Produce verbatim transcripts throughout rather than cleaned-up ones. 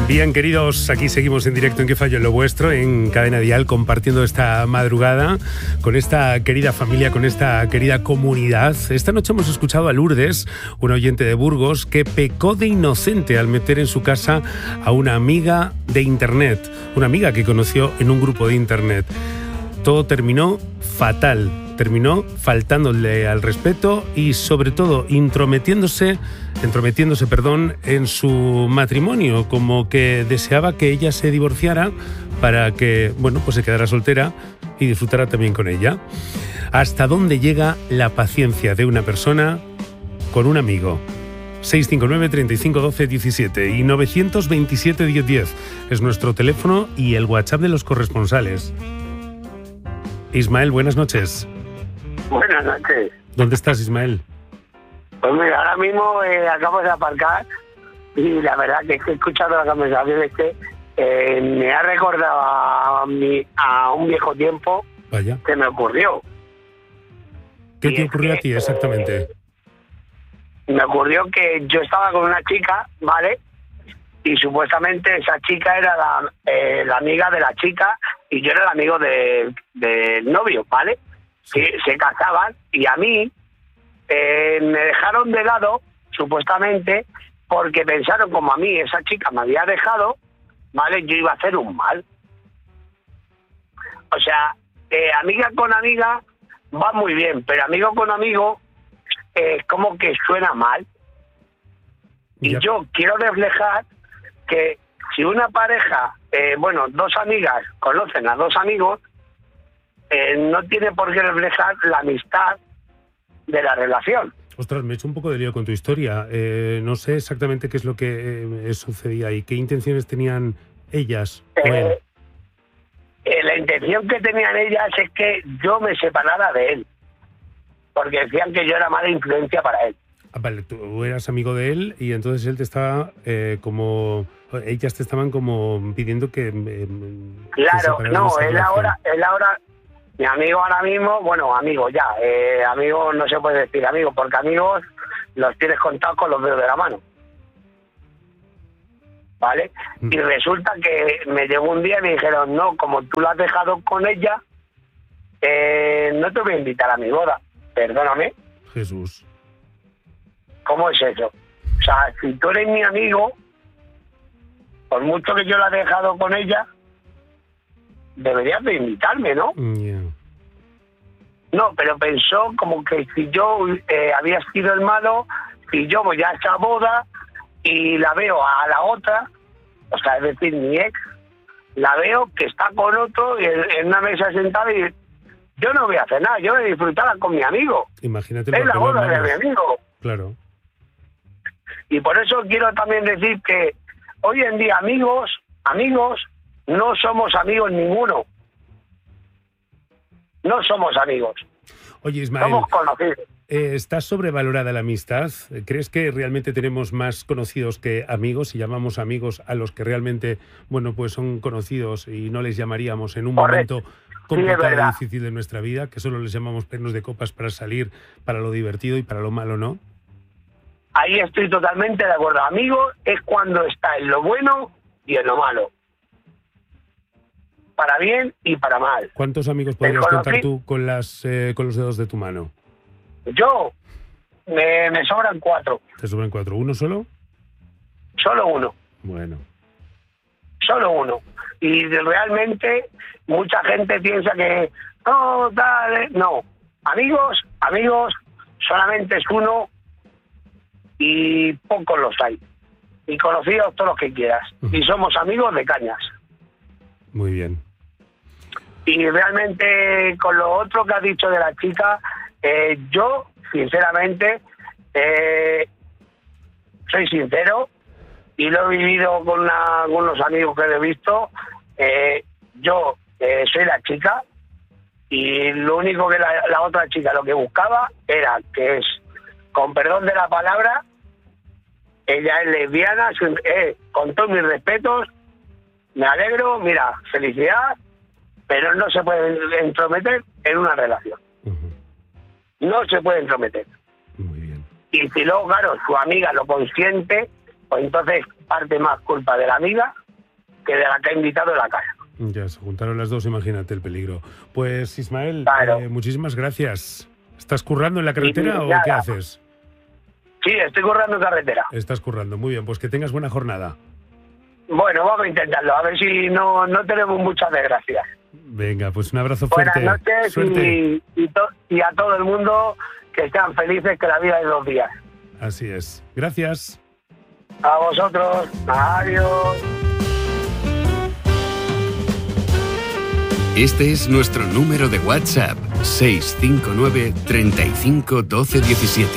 Bien, queridos, aquí seguimos en directo en Qué Fallo en lo Vuestro, en Cadena Dial, compartiendo esta madrugada con esta querida familia, con esta querida comunidad. Esta noche hemos escuchado a Lourdes, un oyente de Burgos, que pecó de inocente al meter en su casa a una amiga de internet, una amiga que conoció en un grupo de internet. Todo terminó fatal. Terminó faltándole al respeto y, sobre todo, intrometiéndose, entrometiéndose, perdón, en su matrimonio, como que deseaba que ella se divorciara para que, bueno, pues se quedara soltera y disfrutara también con ella. ¿Hasta dónde llega la paciencia de una persona con un amigo? seis cinco nueve, treinta y cinco, doce, diecisiete y novecientos veintisiete, diez diez es nuestro teléfono y el WhatsApp de los corresponsales. Ismael, buenas noches. Buenas noches. ¿Dónde estás, Ismael? Pues mira, ahora mismo eh, acabo de aparcar y la verdad que he escuchado la conversación este, eh, me ha recordado a, mi, a un viejo tiempo. Vaya. Que me ocurrió. ¿Qué y te ocurrió que, a ti exactamente? Eh, me ocurrió que yo estaba con una chica, ¿vale? Y supuestamente esa chica era la, eh, la amiga de la chica y yo era el amigo del de novio, ¿vale? Sí. Que se casaban y a mí eh, me dejaron de lado, supuestamente, porque pensaron como a mí esa chica me había dejado, ¿vale? Yo iba a hacer un mal. O sea, eh, amiga con amiga va muy bien, pero amigo con amigo es eh, como que suena mal. Y ya. Yo quiero reflejar que si una pareja, eh, bueno, dos amigas conocen a dos amigos, eh, no tiene por qué reflejar la amistad de la relación. Ostras, me he hecho un poco de lío con tu historia. Eh, no sé exactamente qué es lo que eh, sucedía y qué intenciones tenían ellas. Eh, eh, la intención que tenían ellas es que yo me separara de él, porque decían que yo era mala influencia para él. Ah, vale, tú eras amigo de él y entonces él te estaba eh, como... Ellas te estaban como pidiendo que... Eh, claro, no, él ahora, él ahora... Mi amigo ahora mismo, bueno, amigo ya, eh, amigo no se puede decir amigo, porque amigos los tienes contados con los dedos de la mano. ¿Vale? Mm. Y resulta que me llegó un día y me dijeron, no, como tú la has dejado con ella, eh, no te voy a invitar a mi boda. Perdóname. Jesús. ¿Cómo es eso? O sea, si tú eres mi amigo, por mucho que yo la he dejado con ella, deberías de invitarme, ¿no? Yeah. No, pero pensó como que si yo eh, había sido el malo, si yo voy a esa boda y la veo a la otra, o sea, es decir, mi ex, la veo que está con otro en, en una mesa sentada y yo no voy a hacer nada, yo voy a disfrutarla con mi amigo. Imagínate. Es la boda de mi amigo. Claro. Y por eso quiero también decir que hoy en día amigos, amigos, no somos amigos ninguno. No somos amigos. Oye, Ismael, somos conocidos. Eh, ¿Está sobrevalorada la amistad? ¿Crees que realmente tenemos más conocidos que amigos y llamamos amigos a los que realmente, bueno, pues son conocidos y no les llamaríamos en un Correcto. momento complicado sí, y difícil de nuestra vida, que solo les llamamos pernos de copas para salir, para lo divertido y para lo malo, ¿no? Ahí estoy totalmente de acuerdo. Amigo es cuando está en lo bueno y en lo malo. Para bien y para mal. ¿Cuántos amigos podrías contar tú con las eh, con los dedos de tu mano? Yo, me, me sobran cuatro. ¿Te sobran cuatro? ¿Uno solo? Solo uno. Bueno. Solo uno. Y realmente mucha gente piensa que no, dale, no. Amigos, amigos, solamente es uno y pocos los hay. Y conocidos todos los que quieras. Uh-huh. Y somos amigos de cañas. Muy bien. Y realmente con lo otro que has dicho de la chica, eh, yo, sinceramente, eh, soy sincero y lo he vivido con una, algunos amigos que he visto. Eh, yo eh, soy la chica y lo único que la, la otra chica lo que buscaba era que es, con perdón de la palabra, ella es lesbiana, eh, con todos mis respetos, me alegro, mira, felicidad, pero no se puede entrometer en una relación. Uh-huh. No se puede entrometer. Muy bien. Y si luego, claro, su amiga lo consiente, pues entonces parte más culpa de la amiga que de la que ha invitado en la casa. Ya, se juntaron las dos, imagínate el peligro. Pues Ismael, Claro. eh, muchísimas gracias. ¿Estás currando en la carretera Sí, o nada. qué haces? Sí, estoy corriendo en carretera. Estás currando, muy bien, pues que tengas buena jornada. Bueno, vamos a intentarlo, a ver si no, no tenemos muchas desgracias. Venga, pues un abrazo Buenas fuerte. noches Suerte. y, y, to- y a todo el mundo que sean felices, que la vida es dos días. Así es. Gracias. A vosotros, adiós. Este es nuestro número de WhatsApp, seis cinco nueve, treinta y cinco, doce, diecisiete.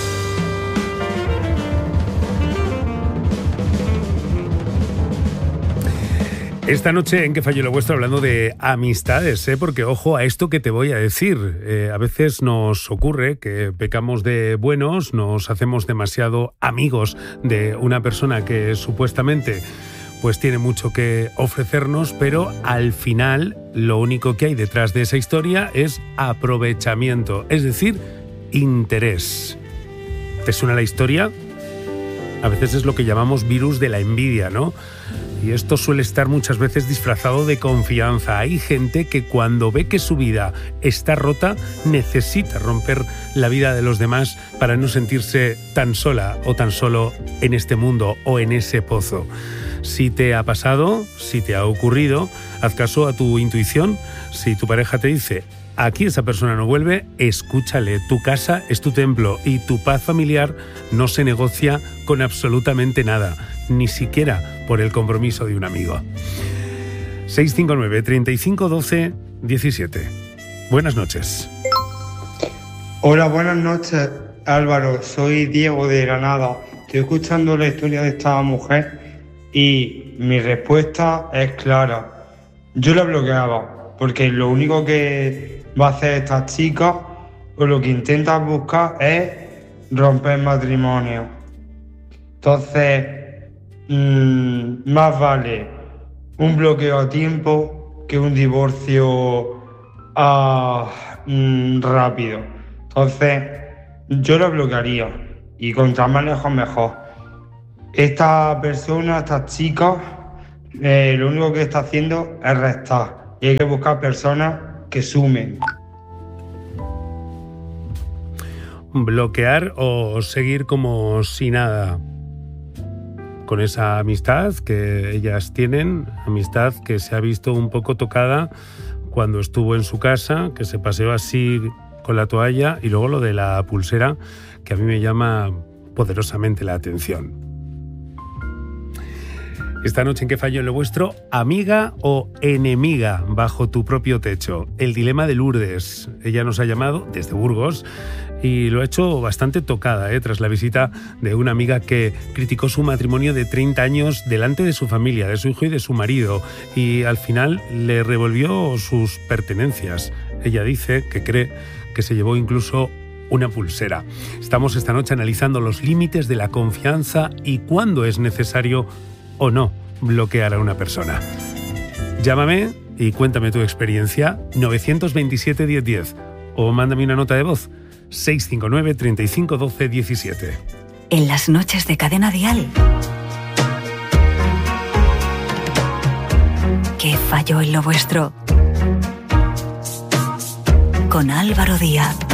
Esta noche en Que Falló Lo Vuestro, hablando de amistades, ¿eh? Porque ojo a esto que te voy a decir. Eh, a veces nos ocurre que pecamos de buenos, nos hacemos demasiado amigos de una persona que supuestamente pues tiene mucho que ofrecernos, pero al final lo único que hay detrás de esa historia es aprovechamiento, es decir, interés. ¿Te suena la historia? A veces es lo que llamamos virus de la envidia, ¿no? Y esto suele estar muchas veces disfrazado de confianza. Hay gente que cuando ve que su vida está rota, necesita romper la vida de los demás para no sentirse tan sola o tan solo en este mundo o en ese pozo. Si te ha pasado, si te ha ocurrido, haz caso a tu intuición. Si tu pareja te dice, aquí esa persona no vuelve, escúchale. Tu casa es tu templo y tu paz familiar no se negocia con absolutamente nada, ni siquiera por el compromiso de un amigo. seis cinco nueve, treinta y cinco, doce, diecisiete. Buenas noches. Hola, buenas noches, Álvaro. Soy Diego de Granada. Estoy escuchando la historia de esta mujer y mi respuesta es clara. Yo la bloqueaba, porque lo único que va a hacer esta chica, o lo que intenta buscar, es romper matrimonio. Entonces, mmm, más vale un bloqueo a tiempo que un divorcio ah, mmm, rápido. Entonces, yo lo bloquearía, y contra más lejos mejor. Esta persona, esta chica, eh, lo único que está haciendo es restar, y hay que buscar personas que sumen. Bloquear o seguir como si nada. Con esa amistad que ellas tienen, amistad que se ha visto un poco tocada cuando estuvo en su casa, que se paseó así con la toalla, y luego lo de la pulsera, que a mí me llama poderosamente la atención. Esta noche en Que Falló Lo Vuestro, amiga o enemiga bajo tu propio techo. El dilema de Lourdes. Ella nos ha llamado desde Burgos y lo ha hecho bastante tocada, ¿eh? Tras la visita de una amiga que criticó su matrimonio de treinta años delante de su familia, de su hijo y de su marido, y al final le revolvió sus pertenencias. Ella dice que cree que se llevó incluso una pulsera. Estamos esta noche analizando los límites de la confianza y cuándo es necesario o no bloquear a una persona. Llámame y cuéntame tu experiencia, nueve dos siete, diez diez, o mándame una nota de voz, seis cinco nueve, treinta y cinco, doce, diecisiete. En las noches de Cadena Dial. ¿Qué falló en lo vuestro? Con Álvaro Díaz.